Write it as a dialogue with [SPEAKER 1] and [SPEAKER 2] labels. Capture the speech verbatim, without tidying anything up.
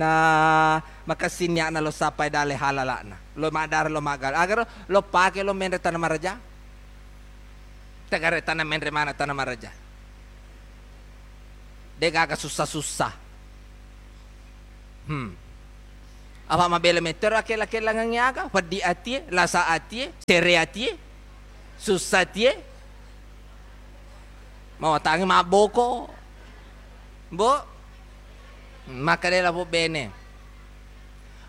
[SPEAKER 1] na makasinya na lo sapay dale halala na. Lo madar lo magal. Agar lo pake lo mendre tanah maraja. Tegare tanah mendre mana tanah maraja. Dega agak susah-susah. Hmm. Apa mabele meter akela-kela nganyaga, padi atie, lasa atie, sere atie, susah tie. Mau tangi maboko. Bo. Makadela po bene.